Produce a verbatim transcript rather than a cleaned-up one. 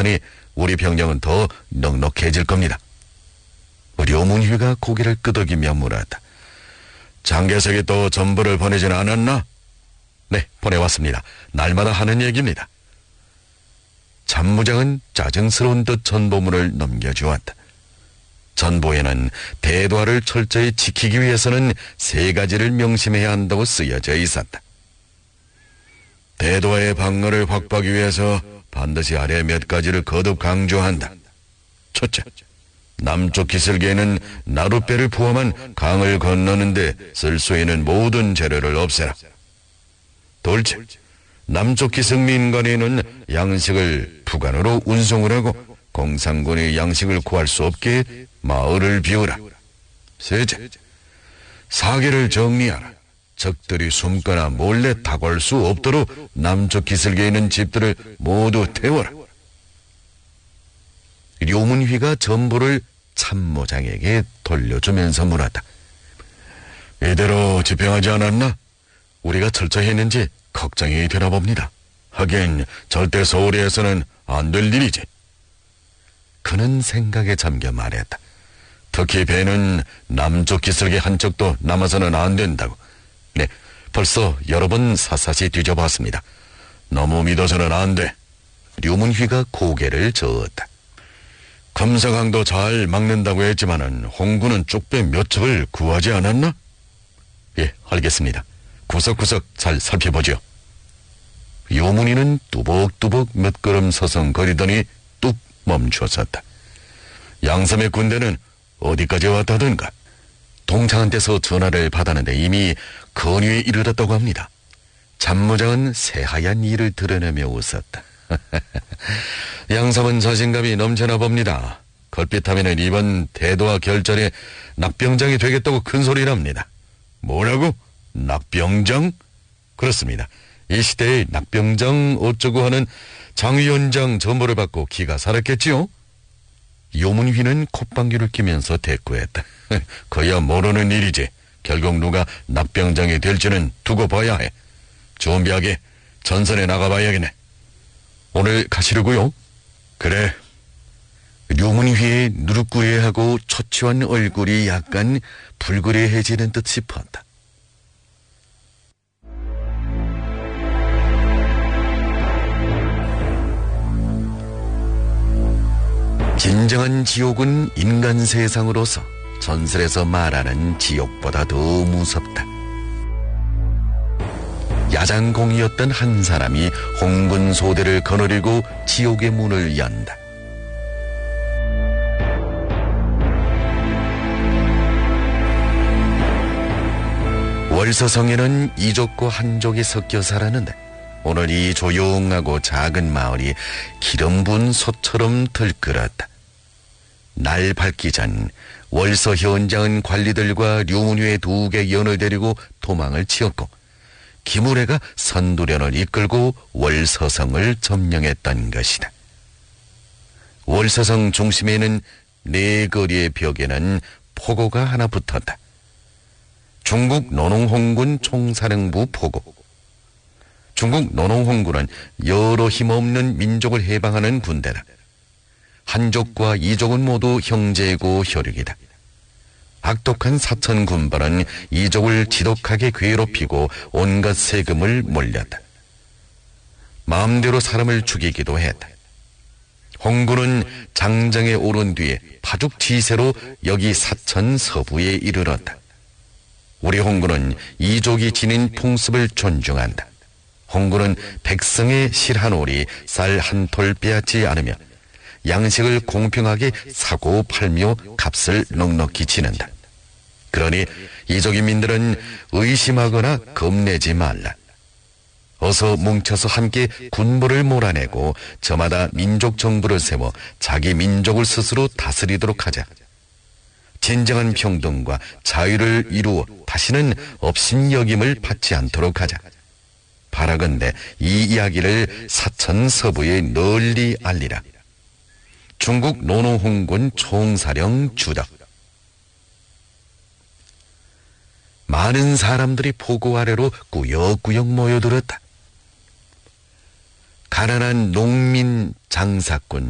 왔으니 우리 병력은 더 넉넉해질 겁니다. 료문휘가 고개를 끄덕이며 물었다. 장개석이 또 전부를 보내진 않았나? 네, 보내왔습니다. 날마다 하는 얘기입니다. 참무장은 짜증스러운 듯 전보문을 넘겨주었다. 전보에는 대도화를 철저히 지키기 위해서는 세 가지를 명심해야 한다고 쓰여져 있었다. 대도화의 방어를 확보하기 위해서 반드시 아래 몇 가지를 거듭 강조한다. 첫째, 남쪽 기슭에는 나룻배를 포함한 강을 건너는데 쓸 수 있는 모든 재료를 없애라. 둘째, 남쪽 기슭 민간에는 양식을 부간으로 운송을 하고 공산군의 양식을 구할 수 없게 마을을 비우라. 셋째, 사계를 정리하라. 적들이 숨거나 몰래 다가올 수 없도록 남쪽 기슭에 있는 집들을 모두 태워라. 료문휘가 전보를 참모장에게 돌려주면서 물었다. 이대로 집행하지 않았나? 우리가 철저히 했는지 걱정이 되나 봅니다. 하긴 절대 소홀히 해서는 안 될 일이지. 그는 생각에 잠겨 말했다. 특히 배는 남쪽 기슭의 한쪽도 남아서는 안 된다고. 네, 벌써 여러 번 샅샅이 뒤져봤습니다. 너무 믿어서는 안 돼. 료문휘가 고개를 저었다. 금사강도 잘 막는다고 했지만은 홍군은 쪽배 몇 척을 구하지 않았나? 예, 알겠습니다. 구석구석 잘 살펴보죠. 요문이는 뚜벅뚜벅 몇 걸음 서성거리더니 뚝 멈추었었다. 양섬의 군대는 어디까지 왔다던가? 동창한테서 전화를 받았는데 이미 건위에 이르렀다고 합니다. 참모장은 새하얀 이를 드러내며 웃었다. 양섬은 자신감이 넘쳐나 봅니다. 걸핏하면 이번 대도화 결전에 낙병장이 되겠다고 큰소리랍니다. 뭐라고? 낙병장? 그렇습니다. 이 시대의 낙병장 어쩌고 하는 장위원장 전보를 받고 기가 살았겠지요? 요문휘는 콧방귀를 끼면서 대꾸했다. 그야 모르는 일이지. 결국 누가 낙병장이 될지는 두고 봐야 해. 준비하게 전선에 나가봐야겠네. 오늘 가시려고요? 그래. 료문휘의 누르꾸레하고 초췌한 얼굴이 약간 불그레해지는 듯 싶었다. 진정한 지옥은 인간 세상으로서 전설에서 말하는 지옥보다 더 무섭다. 야장공이었던 한 사람이 홍군 소대를 거느리고 지옥의 문을 연다. 월서성에는 이족과 한족이 섞여 살았는데 오늘 이 조용하고 작은 마을이 기름 부은 솥처럼 들끓었다. 날 밝기 전 월서 현장은 관리들과 료문휘의 두 개 연을 데리고 도망을 치었고 기무래가 선두련을 이끌고 월서성을 점령했던 것이다. 월서성 중심에는 네 거리의 벽에는 포고가 하나 붙었다. 중국 노농홍군 총사령부 포고. 중국 노농홍군은 여러 힘없는 민족을 해방하는 군대다. 한족과 이족은 모두 형제고 혈육이다. 악독한 사천 군벌은 이족을 지독하게 괴롭히고 온갖 세금을 몰렸다. 마음대로 사람을 죽이기도 했다. 홍군은 장정에 오른 뒤에 파죽지세로 여기 사천 서부에 이르렀다. 우리 홍군은 이족이 지닌 풍습을 존중한다. 홍군은 백성의 실한오리 쌀 한 톨 빼앗지 않으며 양식을 공평하게 사고 팔며 값을 넉넉히 치는다. 그러니 이족인민들은 의심하거나 겁내지 말라. 어서 뭉쳐서 함께 군부를 몰아내고 저마다 민족 정부를 세워 자기 민족을 스스로 다스리도록 하자. 진정한 평등과 자유를 이루어 다시는 업신여김을 받지 않도록 하자. 바라건대 이 이야기를 사천 서부에 널리 알리라. 중국 노농홍군 총사령 주덕. 많은 사람들이 포고 아래로 꾸역꾸역 모여들었다. 가난한 농민 장사꾼